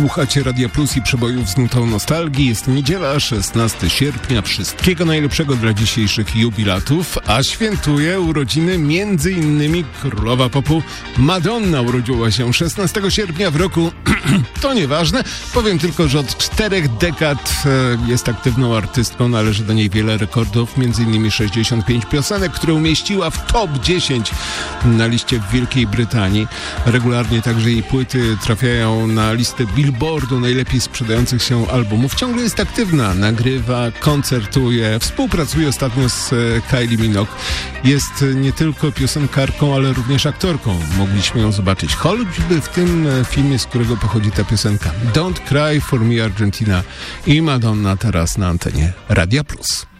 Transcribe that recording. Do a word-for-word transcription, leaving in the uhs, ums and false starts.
Słuchacie Radia Plus i przebojów z nutą nostalgii. Jest niedziela, szesnastego sierpnia. Wszystkiego najlepszego dla dzisiejszych jubilatów, a świętuje urodziny między innymi królowa popu Madonna. Urodziła się szesnastego sierpnia w roku, to nieważne, powiem tylko, że od czterech dekad jest aktywną artystką, należy do niej wiele rekordów, między innymi sześćdziesiąt pięć piosenek, które umieściła w top dziesięć na liście w Wielkiej Brytanii. Regularnie także jej płyty trafiają na listę Billboardu najlepiej sprzedających się albumów. Ciągle jest aktywna, nagrywa, koncertuje, współpracuje ostatnio z Kylie Minogue. Jest nie tylko piosenkarką, ale również aktorką. Mogliśmy ją zobaczyć choćby w tym filmie, z którego pochodzi ta piosenka. Don't Cry for Me Argentina i Madonna teraz na antenie Radia Plus.